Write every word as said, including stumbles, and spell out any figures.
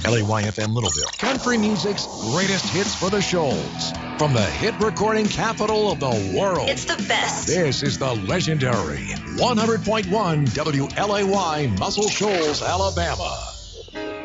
L A Y F M Littleville, country music's greatest hits for the Shoals. From the hit recording capital of the world. It's the best. This is the legendary one hundred point one W L A Y Muscle Shoals, Alabama.